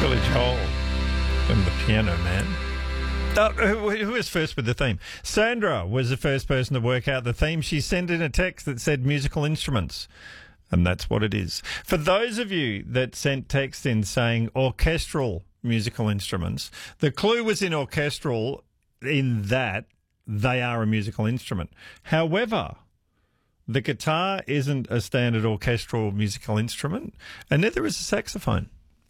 Billy Joel and the Piano Man. Who was first with the theme? Sandra was the first person to work out the theme. She sent in a text that said musical instruments. And that's what it is. For those of you that sent text in saying orchestral musical instruments, the clue was in orchestral in that they are a musical instrument. However, the guitar isn't a standard orchestral musical instrument, and neither is a saxophone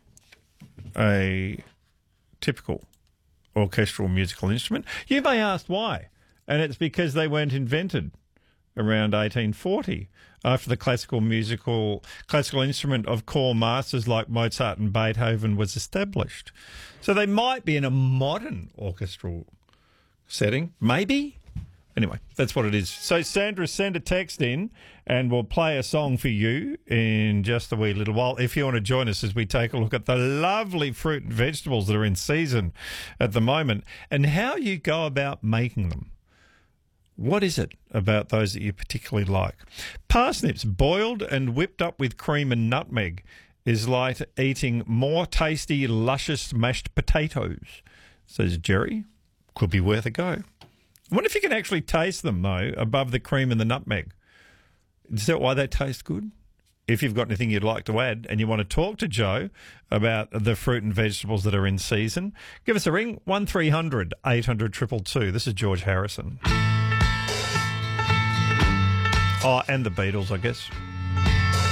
a typical orchestral musical instrument. You may ask why, and it's because they weren't invented around 1840 after the classical instrument of core masters like Mozart and Beethoven was established. So they might be in a modern orchestral setting, maybe. Anyway, that's what it is. So, Sandra, send a text in and we'll play a song for you in just a wee little while. If you want to join us as we take a look at the lovely fruit and vegetables that are in season at the moment and how you go about making them. What is it about those that you particularly like? Parsnips boiled and whipped up with cream and nutmeg is like eating more tasty, luscious mashed potatoes, says Jerry. Could be worth a go. I wonder if you can actually taste them, though, above the cream and the nutmeg. Is that why they taste good? If you've got anything you'd like to add and you want to talk to Joe about the fruit and vegetables that are in season, give us a ring, 1300 800 222. This is George Harrison. Oh, and the Beatles, I guess.